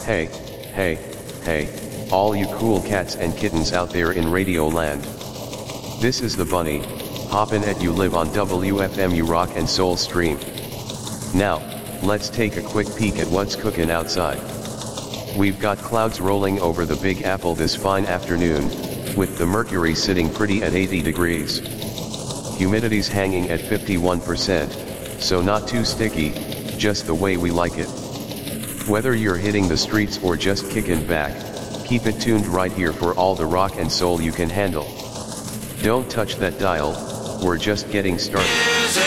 Hey, hey, hey, all you cool cats and kittens out there in Radio Land. This is the Bunny, hoppin' at you live on WFMU Rock and Soul Stream. Now, let's take a quick peek at what's cookin' outside. We've got clouds rolling over the Big Apple this fine afternoon, with the mercury sitting pretty at 80 degrees. Humidity's hanging at 51%, so not too sticky, just the way we like it. Whether you're hitting the streets or just kicking back, keep it tuned right here for all the rock and soul you can handle. Don't touch that dial, we're just getting started.